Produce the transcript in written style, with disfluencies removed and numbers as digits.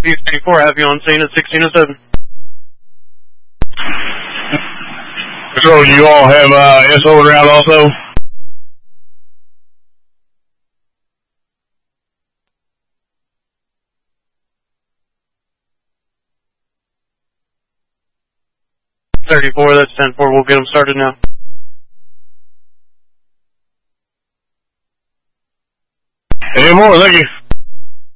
B-34, have you on scene at 1607. So you all have SO around also? .34, that's 10-4, we'll get them started now. Any more, thank you.